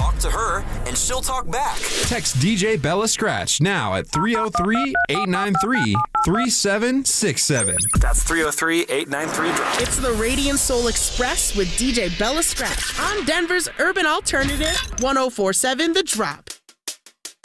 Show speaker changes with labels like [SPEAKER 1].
[SPEAKER 1] Talk to her, and she'll talk back.
[SPEAKER 2] Text DJ Bella Scratch now at 303-893-3767.
[SPEAKER 1] That's 303-893-DROP.
[SPEAKER 3] It's the Radiant Soul Express with DJ Bella Scratch on Denver's Urban Alternative 104.7 The Drop.